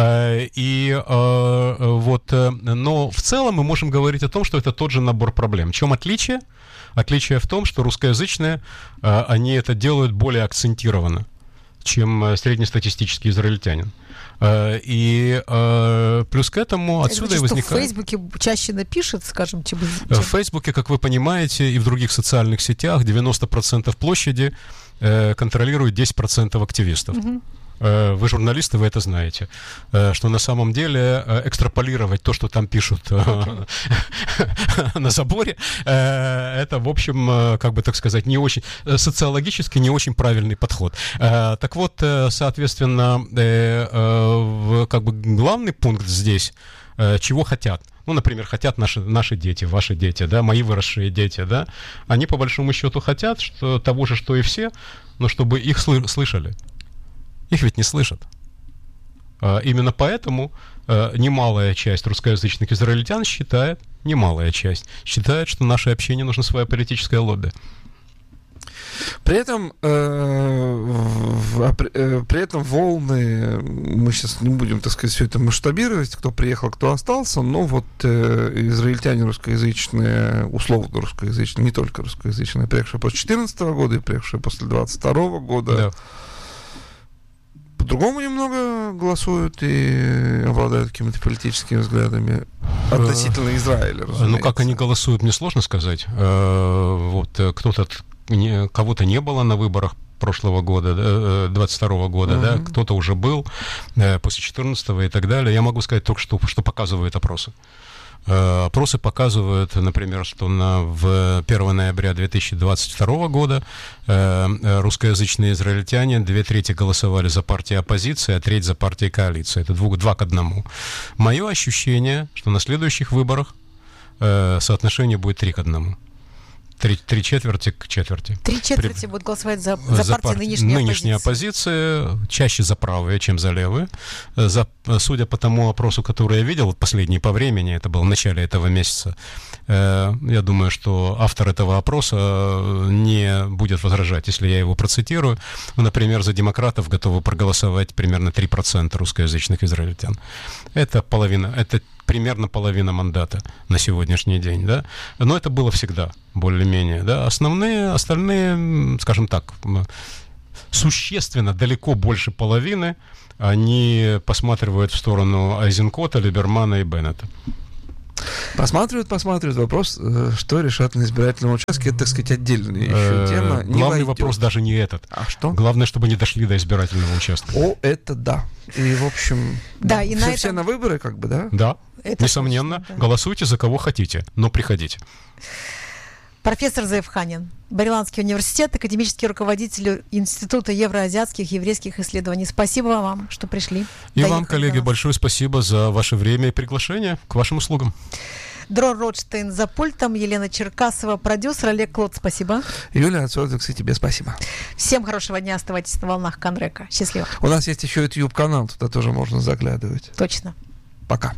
[SPEAKER 1] И вот, но в целом мы можем говорить о том, что это тот же набор проблем. В чем отличие? Отличие в том, что русскоязычные, они это делают более акцентированно, чем среднестатистический израильтянин. И э, плюс к этому отсюда
[SPEAKER 3] и
[SPEAKER 1] возникает...
[SPEAKER 3] в Фейсбуке чаще напишет, скажем, чем...
[SPEAKER 1] В Фейсбуке, как вы понимаете, и в других социальных сетях девяносто процентов площади э, контролирует десять процентов активистов. Угу. Э, вы журналисты, вы это знаете. Э, что на самом деле э, экстраполировать то, что там пишут э, на заборе, э, это, в общем, э, как бы так сказать, не очень... социологически не очень правильный подход. Э, так вот, э, соответственно, э, э, как бы главный пункт здесь, э, чего хотят. Ну, например, хотят наши, наши дети, ваши дети, да, мои выросшие дети, да, они по большому счету хотят что, того же, что и все, но чтобы их сл- слышали. Их ведь не слышат. А, именно поэтому а, немалая часть русскоязычных израильтян считает, немалая часть, считает, что нашей общине нужно свое политическое лобби.
[SPEAKER 2] При этом, э, в, э, при этом волны, мы сейчас не будем, так сказать, все это масштабировать, кто приехал, кто остался, но вот э, израильтяне русскоязычные, условно русскоязычные, не только русскоязычные, приехавшие после две тысячи четырнадцатого года и приехавшие после двадцать второго года, да. По-другому немного голосуют и обладают какими-то политическими взглядами относительно Израиля, разумеется.
[SPEAKER 1] Ну, как они голосуют, мне сложно сказать. Вот кто-то... Не, кого-то не было на выборах прошлого года, двадцать второго года, uh-huh. да, кто-то уже был после четырнадцатого и так далее. Я могу сказать только, что, что показывают опросы. Э, опросы показывают, например, что на, в первого ноября две тысячи двадцать второго года э, русскоязычные израильтяне две трети голосовали за партии оппозиции, а треть за партии коалиции. Это двух, два к одному. Мое ощущение, что на следующих выборах э, соотношение будет три к одному. Три, три четверти к четверти.
[SPEAKER 3] Три четверти При... будут голосовать за, за, за партии
[SPEAKER 1] партии
[SPEAKER 3] нынешней,
[SPEAKER 1] нынешней
[SPEAKER 3] оппозиции.
[SPEAKER 1] оппозиции, чаще за правые, чем за левые. За, судя по тому опросу, который я видел, последний по времени, это был в начале этого месяца, э, я думаю, что автор этого опроса не будет возражать, если я его процитирую. Например, за демократов готовы проголосовать примерно три процента русскоязычных израильтян. Это половина, это примерно половина мандата на сегодняшний день, да, но это было всегда более-менее, да, основные, остальные, скажем так, существенно далеко больше половины, они посматривают в сторону Айзенкота, Либермана и Беннета.
[SPEAKER 2] Посматривают, посматривают. Вопрос, что решат на избирательном участке, это, так сказать, отдельная еще тема.
[SPEAKER 1] Главный вопрос даже не этот.
[SPEAKER 2] А что?
[SPEAKER 1] Главное, чтобы не дошли до избирательного участка.
[SPEAKER 2] О, это да. И, в общем,
[SPEAKER 3] да, и
[SPEAKER 2] все,
[SPEAKER 3] на этом...
[SPEAKER 2] все на выборы, как бы, да?
[SPEAKER 1] Да,
[SPEAKER 3] это
[SPEAKER 1] несомненно.
[SPEAKER 3] точно, да.
[SPEAKER 1] Голосуйте за кого хотите, но приходите.
[SPEAKER 3] Профессор Заевханин, Бариланский университет, академический руководитель Института евроазиатских еврейских исследований. Спасибо вам, что пришли.
[SPEAKER 1] И Доехали вам, коллеги, большое спасибо за ваше время и приглашение. К вашим услугам.
[SPEAKER 3] Дрор Ротштейн за пультом, Елена Черкасова, продюсер, Олег Клод, спасибо.
[SPEAKER 2] Юлия Ацордекс, тебе спасибо.
[SPEAKER 3] Всем хорошего дня, оставайтесь на волнах Канрека. Счастливо.
[SPEAKER 2] У нас есть еще YouTube-канал, туда тоже можно заглядывать.
[SPEAKER 3] Точно.
[SPEAKER 2] Пока.